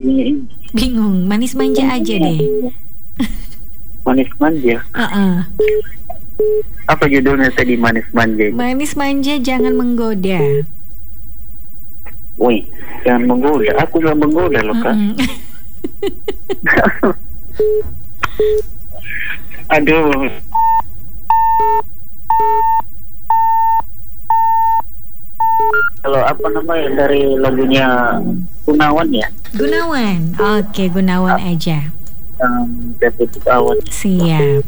lagunya ini. Bingung, manis manja aja deh. Manis manja. Apa judulnya tadi, manis manja? Manis manja jangan menggoda. Wih, jangan menggoda. Aku gak menggoda loh, Kak. Aduh. Kalau apa namanya dari lagunya Gunawan ya? Gunawan. Oke, Gunawan aja. Dapat Awan. Siap.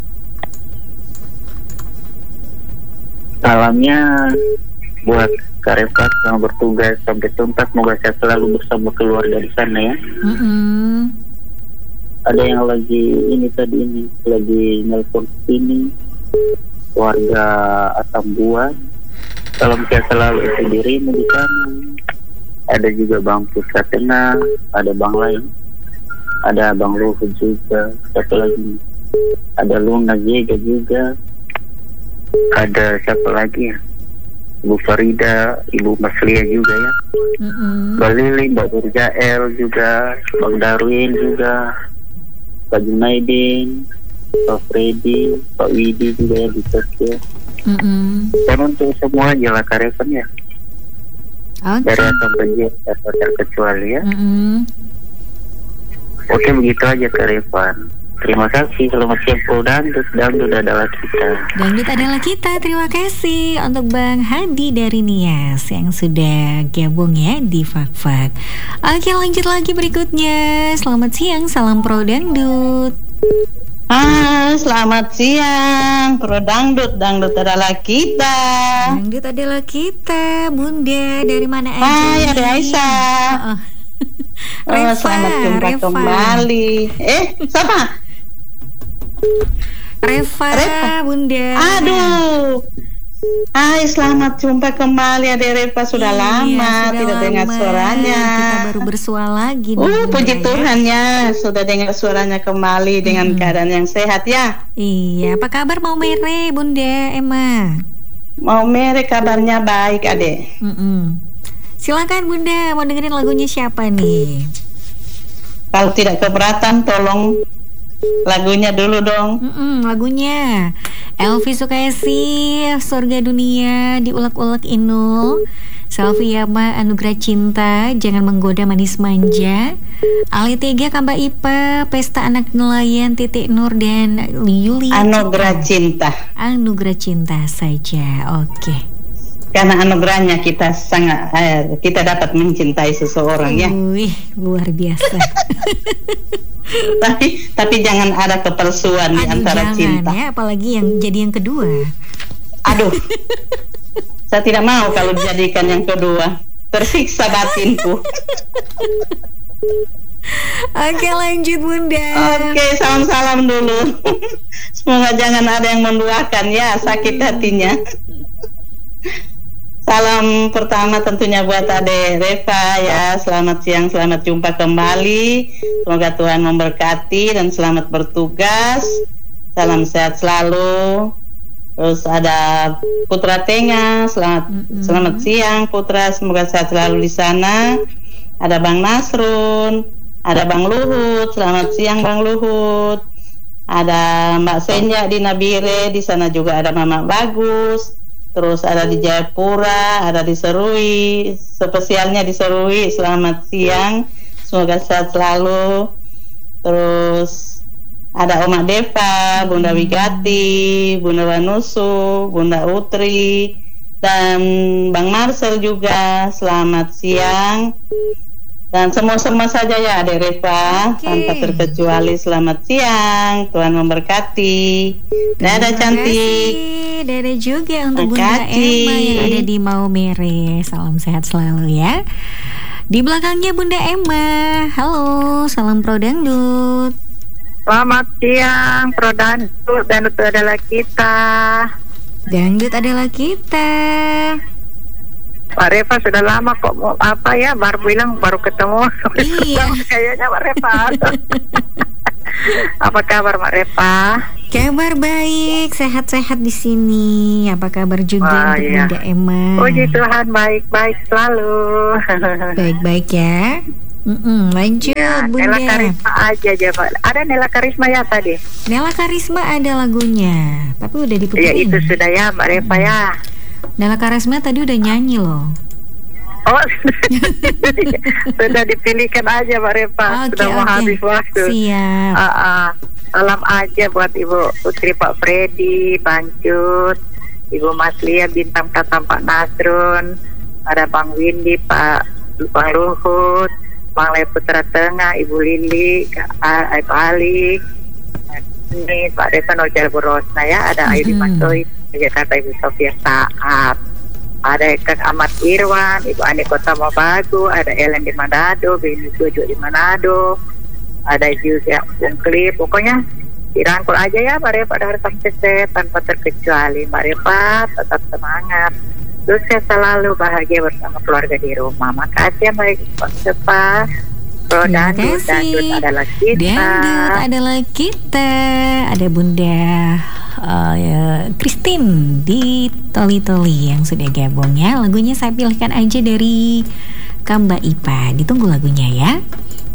Salamnya buat Kak Refa yang bertugas sampai tuntas. Semoga saya selalu bersama keluarga di sana ya. Ada yang lagi nelpon sini, warga Atambua. Salam saya selalu itu dirimu di sana. Ada juga Bang Putra Tengah, ada Bang lain, ada Bang Luhut juga, satu lagi, ada Luna Jega juga, ada siapa lagi ya, Ibu Farida, Ibu Maslia juga ya, Mbak Lili, Mbak Burjael juga, Bang Darwin juga, Pak Junaidin, Pak Freddy, Pak Widi juga ya di Tokyo. Dan untuk semua aja lah Karevan ya. Dari atas sampai tanpa terkecuali ya. Oke, begitu aja Karevan. Terima kasih. Selamat siang Pro Dangdut. Dangdut adalah kita. Dangdut adalah kita. Terima kasih untuk Bang Hadi dari Nias yang sudah gabung ya di Fak-Fak. Oke, lanjut lagi berikutnya. Selamat siang. Salam Pro Dangdut. Selamat siang Pro Dangdut. Dangdut adalah kita. Dangdut adalah kita. Bunda dari mana aja? Hai, ada Aisyah. Reva, selamat jumpa kembali. Siapa? Reva, Bunda. Aduh. Hai, selamat jumpa kembali Ade Reva. Sudah lama tidak dengar suaranya. Kita baru bersua lagi. Puji Tuhan ya, sudah dengar suaranya kembali dengan keadaan yang sehat ya. Iya, apa kabar mau mere Bunda Emma? Mau mere kabarnya baik Ade. Silakan Bunda, mau dengerin lagunya siapa nih? Kalau tidak keberatan tolong lagunya dulu dong. Lagunya Elvi Sukaesih, Surga Dunia, Diulek-ulek Inul, Selvi Yama, Anugerah Cinta, Jangan Menggoda Manis Manja, Ali Tega, Kamba Ipa, Pesta Anak Nelayan, Titik Nur, dan Yulia Anugerah Cinta. Anugerah Cinta saja, oke. Karena anugerahnya kita sangat kita dapat mencintai seseorang ya. Wih, luar biasa. tapi jangan ada kepalsuan di antara cinta. Ya, apalagi yang jadi yang kedua. Aduh. Saya tidak mau kalau dijadikan yang kedua. Tersiksa batinku. Oke, lanjut Bunda. Oke, salam-salam dulu. Semoga jangan ada yang menduakan ya, sakit hatinya. Salam pertama tentunya buat Ade Reva ya. Selamat siang, selamat jumpa kembali. Semoga Tuhan memberkati dan selamat bertugas. Salam sehat selalu. Terus ada Putra Tengah. Selamat siang Putra, semoga sehat selalu di sana. Ada Bang Nasrun, ada Bang Luhut. Selamat siang Bang Luhut. Ada Mbak Senja di Nabire, di sana juga ada Mama Bagus. Terus ada di Jayapura, ada di Serui, spesialnya di Serui. Selamat siang, semoga sehat selalu. Terus ada Oma Deva, Bunda Wigati, Bunda Wanusu, Bunda Utri, dan Bang Marcel juga. Selamat siang. Dan semua saja ya Ade Reva, tanpa terkecuali selamat siang. Tuhan memberkati. Dadah cantik. Dadah juga untuk Bunda Emma yang ada di Maumere. Salam sehat selalu ya. Di belakangnya Bunda Emma. Halo, salam Pro Dangdut. Selamat siang Pro Dangdut. Dangdut adalah kita. Dangdut adalah kita. Mbak Reva sudah lama kok baru bilang baru ketemu. Iya. Kayaknya Mbak Reva. Apa kabar Mbak Reva? Kabar baik, sehat-sehat di sini. Apa kabar juga untuk Bunda Emma? Puji Tuhan, baik-baik selalu. Baik-baik ya. Lanjut Ya, Bunda. Nela Karisma aja Pak. Ada Nela Karisma ya tadi? Nela Karisma ada lagunya, tapi udah Ya diputerin. itu sudah ya Mbak Reva ya. Nela Karisma tadi udah nyanyi loh. Oh, sudah dipilihkan aja Mbak Reva. Sudah mau habis waktu. Siap. Salam aja buat Ibu Putri Pak Freddy, Bancut, Ibu Maslia, Bintang Katam Pak Nasrun, ada Bang Windy, Pak Luhut, Bang Le Putra Tengah, Ibu Lili, Ibu Ali, ini Pak Desa Nojal Borosna ya, ada Ayu Dimasoi, Jakarta Ibu Sofia Saat, ada Kang Ahmad Irwan, Ibu Ani Kota Mabagu, ada Ellen di Manado, Bini Jojo di Manado, ada juga Bungkli, pokoknya dirangkul aja ya Mbak Reva dari Pasca tanpa terkecuali. Mbak Reva tetap semangat, sukses selalu, bahagia bersama keluarga di rumah. Makasih ya Mbak Reva. Terima kasih. Adalah kita. Dangdut adalah kita. Ada Bunda Christine di Toli-Toli yang sudah gabung ya. Lagunya saya pilihkan aja dari Kamba Ipa. Ditunggu lagunya ya.